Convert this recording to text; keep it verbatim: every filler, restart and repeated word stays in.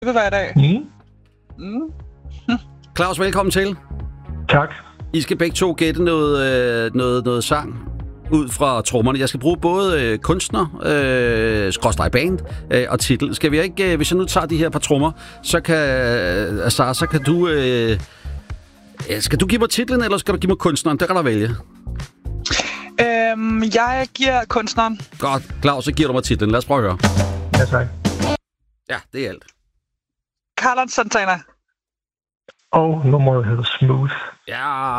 hver dag. Mm. Mm. Claus, velkommen til. Tak. I skal begge to gætte noget, øh, noget, noget sang ud fra trommerne. Jeg skal bruge både øh, kunstner, øh, skråstreg band øh, og titel. Skal vi ikke, øh, hvis jeg nu tager de her par trommer, så kan, øh, Sara, så kan du... Øh, skal du give mig titlen, eller skal du give mig kunstneren? Det kan du vælge. Øhm, jeg giver kunstneren. Godt. Claus, så giver du mig titlen. Lad os prøve at høre. Ja, tak. Ja, det er alt. Carlos Santana. Og nummeret hedder Smooth. Ja,